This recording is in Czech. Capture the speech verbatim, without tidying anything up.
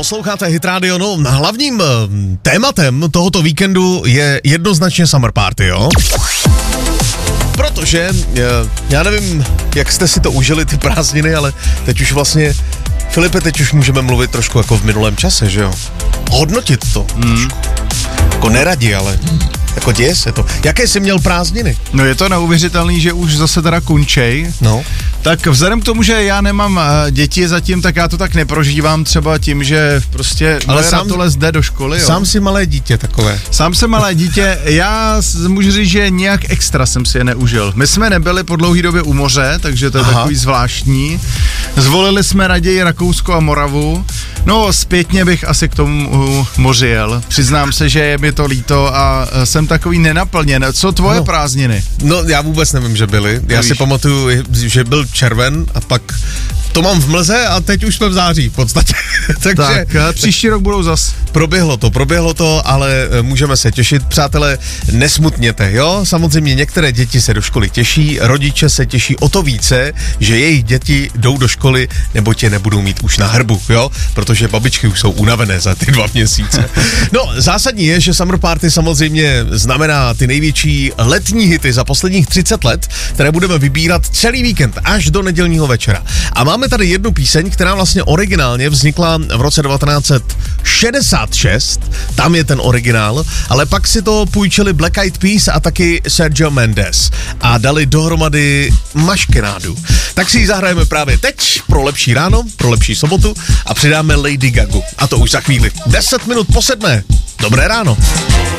Posloucháte Hit Radio, no hlavním tématem tohoto víkendu je jednoznačně Summer Party, jo? Protože, já nevím, jak jste si to užili ty prázdniny, ale teď už vlastně, Filipe, teď už můžeme mluvit trošku jako v minulém čase, že jo? Hodnotit to mm. trošku. Jako neradi, ale jako děje se to. Jaké jsi měl prázdniny? No je to neuvěřitelný, že už zase teda končej. No. Tak vzhledem k tomu, že já nemám uh, děti zatím, tak já to tak neprožívám třeba tím, že prostě ale moje ratole jde do školy. Jo. Sám si malé dítě takové. Sám jsem malé dítě, já můžu říct, že nějak extra jsem si je neužil. My jsme nebyli po dlouhý době u moře, takže to je Aha. takový zvláštní. Zvolili jsme raději Rakousko a Moravu. No zpětně bych asi k tomu uh, moři jel. Přiznám se, že je mi to líto a uh, jsem takový nenaplněn. Co tvoje no. prázdniny? No já vůbec nevím, že byly. Já Nevíš. si pamatuju, že byl červen a pak to mám v mlze a teď už jsme v září v podstatě. Takže tak, příští rok budou zas. Proběhlo to, proběhlo to, ale můžeme se těšit. Přátelé, nesmutněte, jo? Samozřejmě některé děti se do školy těší, rodiče se těší o to více, že jejich děti jdou do školy, nebo tě nebudou mít už na hrbu, jo? Protože babičky už jsou unavené za ty dva měsíce. No, zásadní je, že Summer Party samozřejmě znamená ty největší letní hity za posledních třicet let, které budeme vybírat celý víkend až do nedělního večera. A máme tady jednu píseň, která vlastně originálně vznikla v roce devatenáct set šedesát šest, tam je ten originál, ale pak si to půjčili Black Eyed Peas a taky Sergio Mendes a dali dohromady maškerádu. Tak si ji zahrajeme právě teď pro lepší ráno, pro lepší sobotu a přidáme Lady Gagu. A to už za chvíli. deset minut po sedmé. Dobré ráno.